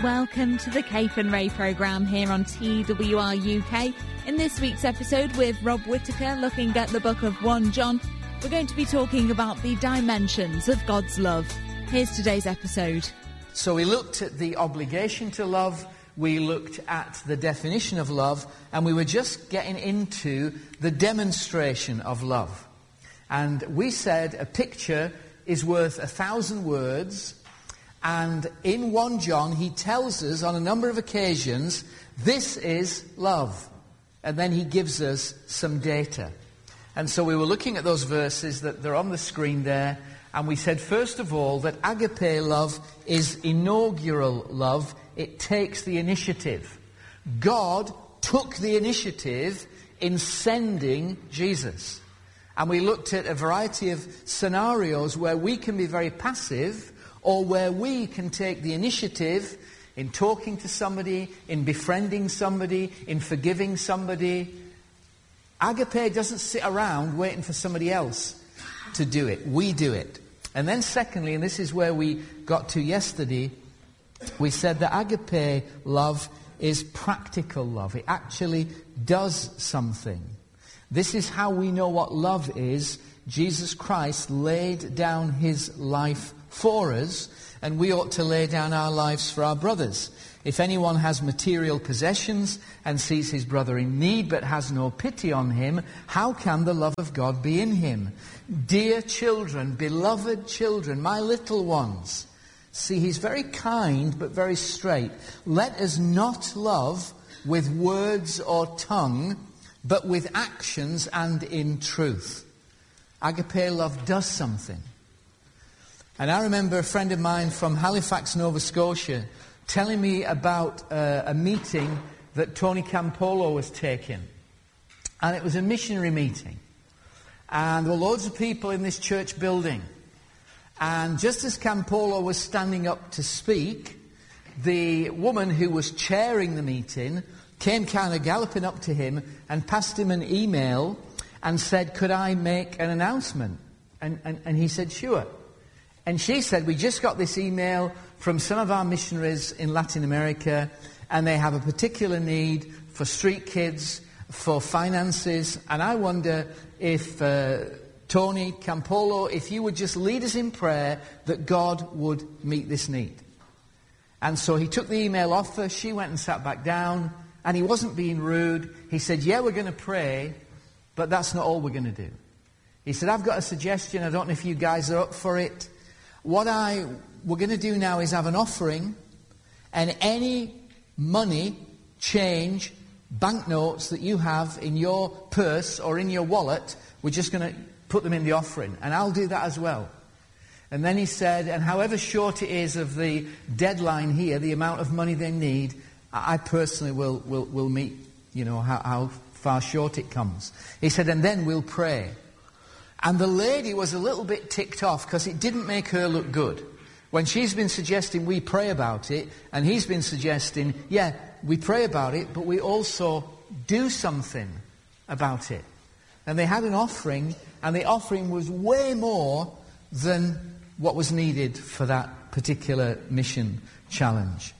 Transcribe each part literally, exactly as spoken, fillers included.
welcome to the Kate and Ray programme here on T W R U K. In this week's episode with Rob Whittaker, looking at the book of First John, we're going to be talking about the dimensions of God's love. Here's today's episode. So we looked at the obligation to love, we looked at the definition of love, and we were just getting into the demonstration of love. And we said a picture is worth a thousand words. And in First John, he tells us on a number of occasions, this is love. And then he gives us some data. And so we were looking at those verses that they're on the screen there. And we said, first of all, that agape love is inaugural love. It takes the initiative. God took the initiative in sending Jesus. And we looked at a variety of scenarios where we can be very passive, or where we can take the initiative in talking to somebody, in befriending somebody, in forgiving somebody. Agape doesn't sit around waiting for somebody else to do it. We do it. And then secondly, and this is where we got to yesterday, we said that agape love is practical love. It actually does something. This is how we know what love is. Jesus Christ laid down his life for us, and we ought to lay down our lives for our brothers. If anyone has material possessions and sees his brother in need but has no pity on him, how can the love of God be in him? Dear children, beloved children, my little ones. See, he's very kind but very straight. Let us not love with words or tongue, but with actions and in truth. Agape love does something. And I remember a friend of mine from Halifax, Nova Scotia, telling me about uh, a meeting that Tony Campolo was taking. And it was a missionary meeting. And there were loads of people in this church building. And just as Campolo was standing up to speak, the woman who was chairing the meeting came kind of galloping up to him and passed him an email and said, could I make an announcement? And, and, and he said, sure. And she said, we just got this email from some of our missionaries in Latin America, and they have a particular need for street kids, for finances, and I wonder if uh, Tony Campolo, if you would just lead us in prayer that God would meet this need. And so he took the email off her, she went and sat back down, and he wasn't being rude. He said, yeah, we're going to pray, but that's not all we're going to do. He said, I've got a suggestion, I don't know if you guys are up for it. What I we're going to do now is have an offering, and any money, change, banknotes that you have in your purse or in your wallet, we're just going to put them in the offering, and I'll do that as well. And then he said, and however short it is of the deadline here, the amount of money they need, I personally will will, will meet, you know, how, how far short it comes. He said, and then we'll pray. And the lady was a little bit ticked off because it didn't make her look good. When she's been suggesting we pray about it, and he's been suggesting, yeah, we pray about it, but we also do something about it. And they had an offering, and the offering was way more than what was needed for that particular mission challenge.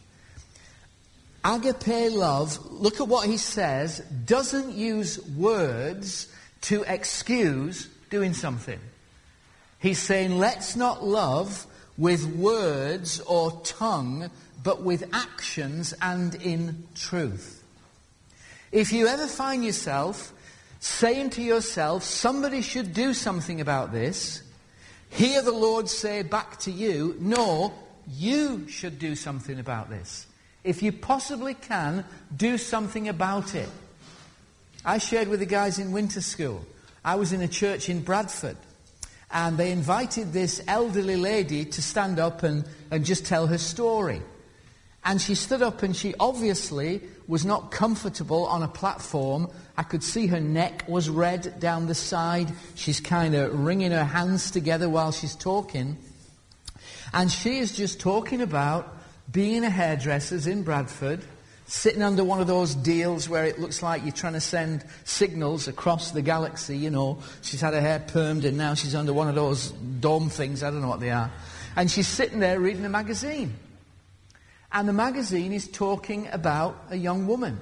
Agape love, look at what he says, doesn't use words to excuse doing something. He's saying, let's not love with words or tongue, but with actions and in truth. If you ever find yourself saying to yourself, somebody should do something about this, hear the Lord say back to you, no, you should do something about this. If you possibly can, do something about it. I shared with the guys in winter school. I was in a church in Bradford, and they invited this elderly lady to stand up and, and just tell her story. And she stood up, and she obviously was not comfortable on a platform. I could see her neck was red down the side. She's kind of wringing her hands together while she's talking. And she is just talking about being a hairdresser in Bradford, sitting under one of those deals where it looks like you're trying to send signals across the galaxy, you know. She's had her hair permed and now she's under one of those dome things, I don't know what they are. And she's sitting there reading a magazine. And the magazine is talking about a young woman.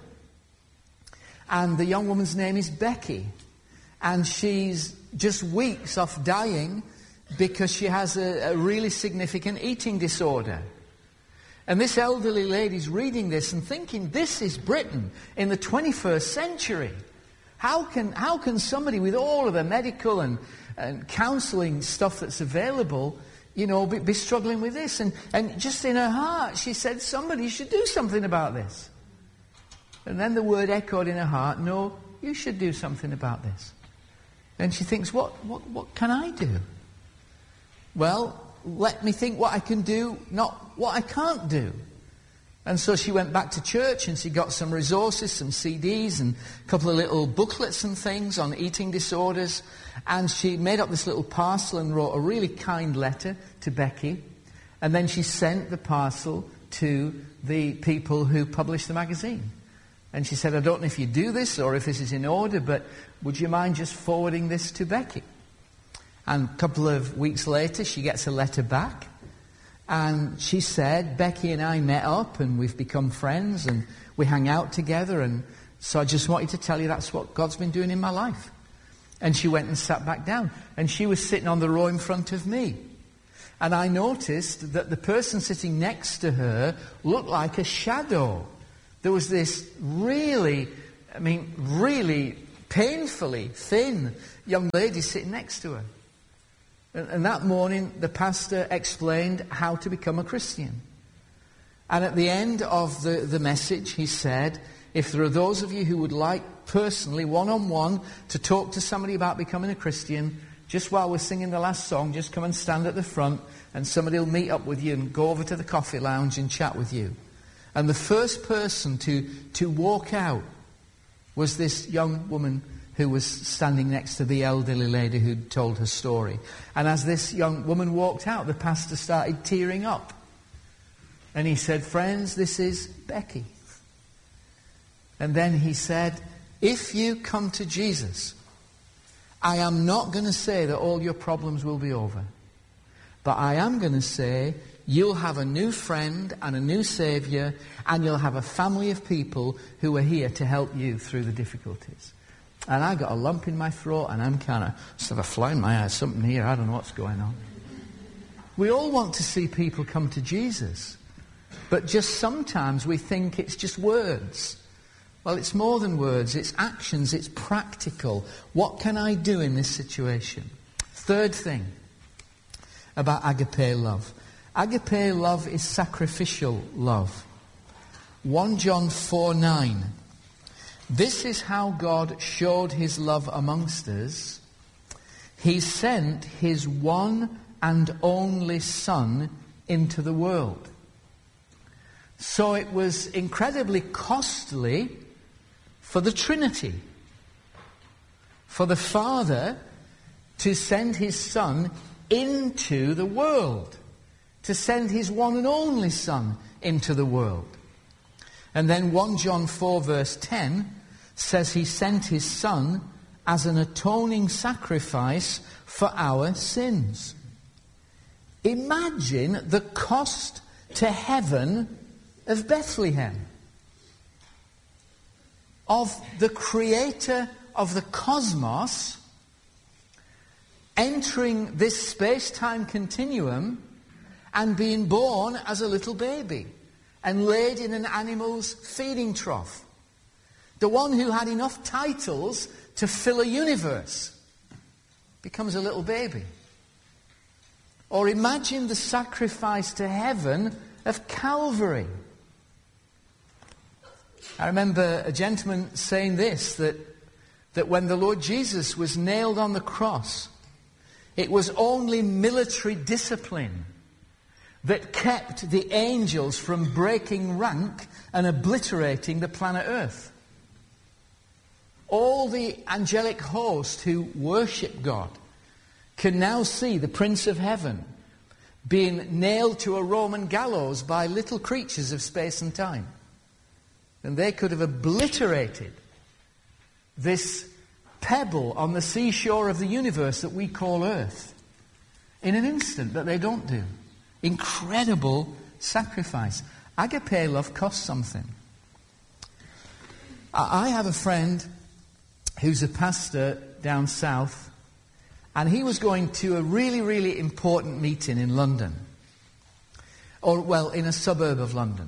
And the young woman's name is Becky. And she's just weeks off dying because she has a, a really significant eating disorder. And this elderly lady's reading this and thinking, this is Britain in the twenty-first century. How can, how can somebody with all of the medical and, and counselling stuff that's available, you know, be, be struggling with this? And, and just in her heart, she said, somebody should do something about this. And then the word echoed in her heart, no, you should do something about this. And she thinks, what, what, what can I do? Well, let me think what I can do, not what I can't do. And so she went back to church and she got some resources, some C Ds and a couple of little booklets and things on eating disorders. And she made up this little parcel and wrote a really kind letter to Becky. And then she sent the parcel to the people who published the magazine. And she said, I don't know if you do this or if this is in order, but would you mind just forwarding this to Becky? And a couple of weeks later, she gets a letter back. And she said, Becky and I met up and we've become friends and we hang out together. And so I just wanted to tell you that's what God's been doing in my life. And she went and sat back down. And she was sitting on the row in front of me. And I noticed that the person sitting next to her looked like a shadow. There was this really, I mean, really painfully thin young lady sitting next to her. And that morning, the pastor explained how to become a Christian. And at the end of the, the message, he said, if there are those of you who would like personally, one-on-one, to talk to somebody about becoming a Christian, just while we're singing the last song, just come and stand at the front and somebody will meet up with you and go over to the coffee lounge and chat with you. And the first person to, to walk out was this young woman who was standing next to the elderly lady who'd told her story. And as this young woman walked out, the pastor started tearing up. And he said, friends, this is Becky. And then he said, if you come to Jesus, I am not going to say that all your problems will be over. But I am going to say you'll have a new friend and a new Saviour, and you'll have a family of people who are here to help you through the difficulties. And I got a lump in my throat, and I'm kind of sort of flying my eyes, something here, I don't know what's going on. We all want to see people come to Jesus, but just sometimes we think it's just words. Well, it's more than words, it's actions, it's practical. What can I do in this situation? Third thing about agape love. Agape love is sacrificial love. First John four nine. This is how God showed his love amongst us. He sent his one and only Son into the world. So it was incredibly costly for the Trinity, for the Father to send his Son into the world, to send his one and only Son into the world. And then First John four verse ten says he sent his Son as an atoning sacrifice for our sins. Imagine the cost to heaven of Bethlehem, of the creator of the cosmos entering this space-time continuum and being born as a little baby and laid in an animal's feeding trough. The one who had enough titles to fill a universe becomes a little baby. Or imagine the sacrifice to heaven of Calvary. I remember a gentleman saying this, that, that when the Lord Jesus was nailed on the cross, it was only military discipline that kept the angels from breaking rank and obliterating the planet Earth. All the angelic host who worship God can now see the Prince of Heaven being nailed to a Roman gallows by little creatures of space and time. And they could have obliterated this pebble on the seashore of the universe that we call Earth in an instant, but they don't do. Incredible sacrifice. Agape love costs something. I have a friend who's a pastor down south, and he was going to a really, really important meeting in London. Or, well, in a suburb of London.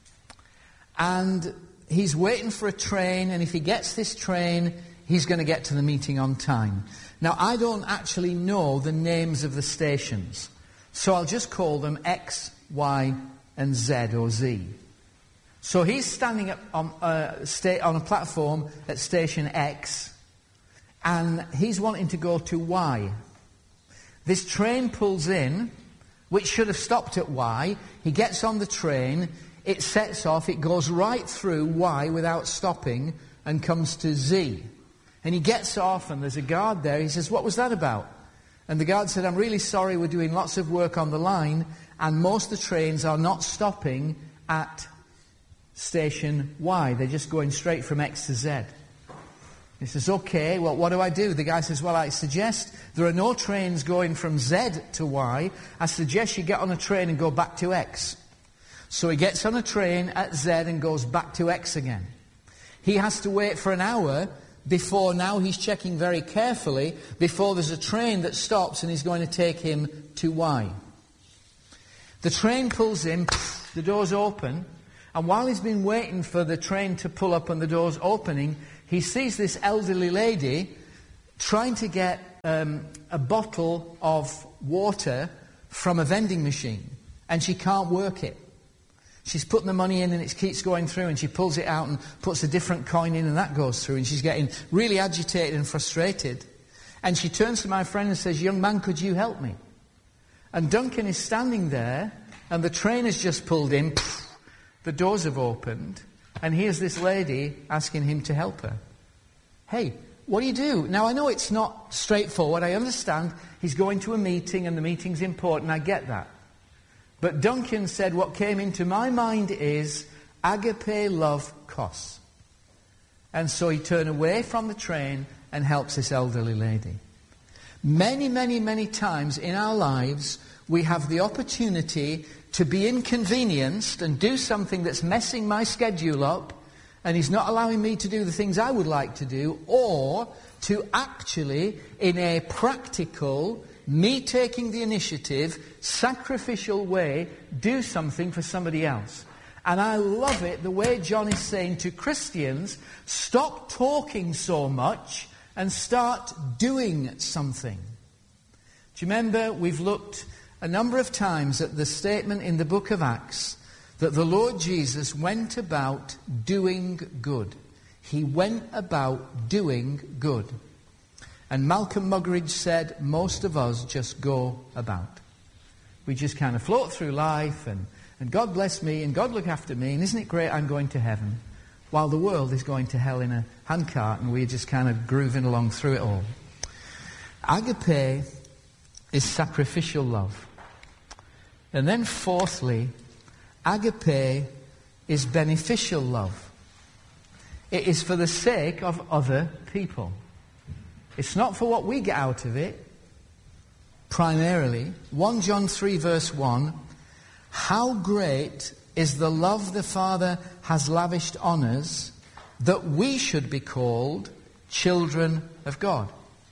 And he's waiting for a train, and if he gets this train, he's going to get to the meeting on time. Now, I don't actually know the names of the stations, so I'll just call them X, Y, and Z, or Z. So he's standing up on, uh, sta- on a platform at station X, and he's wanting to go to Y. This train pulls in, which should have stopped at Y. He gets on the train, it sets off, it goes right through Y without stopping, and comes to Z. And he gets off, and there's a guard there. He says, "What was that about?" And the guard said, "I'm really sorry, we're doing lots of work on the line, and most of the trains are not stopping at station Y. They're just going straight from X to Z." He says, "Okay, well, what do I do?" The guy says, "Well, I suggest there are no trains going from Z to Y. I suggest you get on a train and go back to X." So he gets on a train at Z and goes back to X again. He has to wait for an hour before, now he's checking very carefully, before there's a train that stops and is going to take him to Y. The train pulls in, the doors open, and while he's been waiting for the train to pull up and the doors opening, he sees this elderly lady trying to get um, a bottle of water from a vending machine, and she can't work it. She's putting the money in and it keeps going through, and she pulls it out and puts a different coin in and that goes through, and she's getting really agitated and frustrated. And she turns to my friend and says, "Young man, could you help me?" And Duncan is standing there, and the train has just pulled in, the doors have opened, and here's this lady asking him to help her. "Hey, what do you do?" Now, I know it's not straightforward. I understand he's going to a meeting and the meeting's important. I get that. But Duncan said, what came into my mind is agape love costs. And so he turned away from the train and helps this elderly lady. Many, many, many times in our lives, we have the opportunity to be inconvenienced and do something that's messing my schedule up, and he's not allowing me to do the things I would like to do, or to actually, in a practical, me taking the initiative, sacrificial way, do something for somebody else. And I love it, the way John is saying to Christians, stop talking so much and start doing something. Do you remember, we've looked a number of times at the statement in the book of Acts that the Lord Jesus went about doing good. He went about doing good. And Malcolm Muggeridge said, most of us just go about. We just kind of float through life and, and God bless me and God look after me and isn't it great I'm going to heaven, while the world is going to hell in a handcart and we're just kind of grooving along through it all. Agape is sacrificial love. And then fourthly, agape is beneficial love. It is for the sake of other people. It's not for what we get out of it, primarily. First John three verse one, how great is the love the Father has lavished on us that we should be called children of God.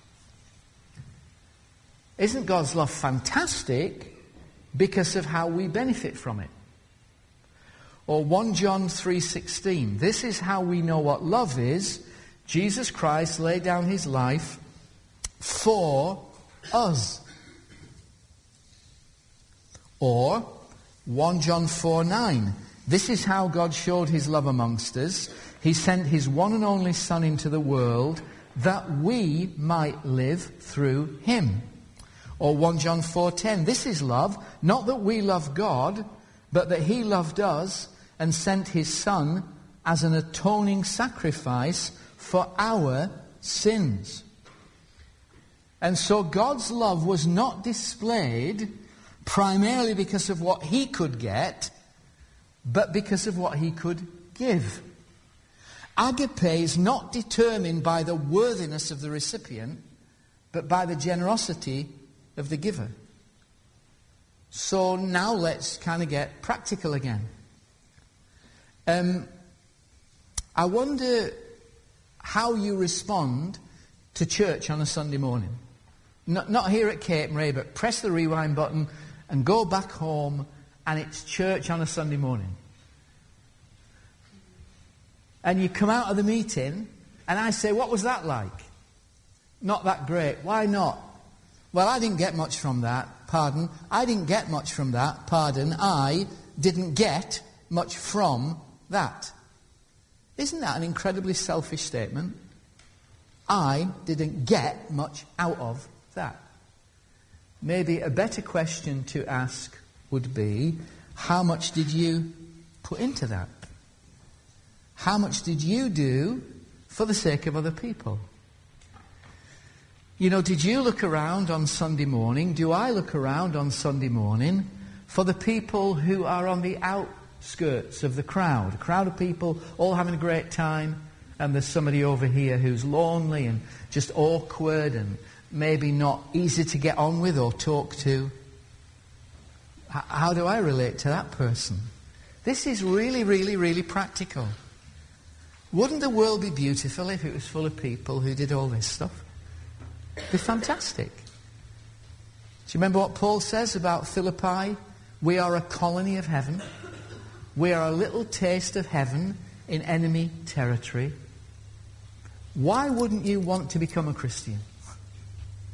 Isn't God's love fantastic because of how we benefit from it? Or First John three sixteen, this is how we know what love is. Jesus Christ laid down his life for us. Or First John four nine, this is how God showed his love amongst us. He sent his one and only Son into the world that we might live through him. Or First John four ten, this is love, not that we love God, but that he loved us and sent his Son as an atoning sacrifice for our sins. And so God's love was not displayed primarily because of what he could get, but because of what he could give. Agape is not determined by the worthiness of the recipient, but by the generosity of the giver. So now let's kind of get practical again. Um, I wonder how you respond to church on a Sunday morning. Not, not here at Cape Ray, but press the rewind button and go back home and it's church on a Sunday morning. And you come out of the meeting and I say, what was that like? Not that great. Why not? Well, I didn't get much from that. Pardon. I didn't get much from that. Pardon. I didn't get much from that. Isn't that an incredibly selfish statement? I didn't get much out of that. Maybe a better question to ask would be, how much did you put into that? How much did you do for the sake of other people? You know, did you look around on Sunday morning? Do I look around on Sunday morning for the people who are on the outskirts of the crowd? A crowd of people all having a great time, and there's somebody over here who's lonely and just awkward and maybe not easy to get on with or talk to. H- how do I relate to that person? This is really, really, really practical. Wouldn't the world be beautiful if it was full of people who did all this stuff? It'd be fantastic. Do you remember what Paul says about Philippi? We are a colony of heaven. We are a little taste of heaven in enemy territory. Why wouldn't you want to become a Christian?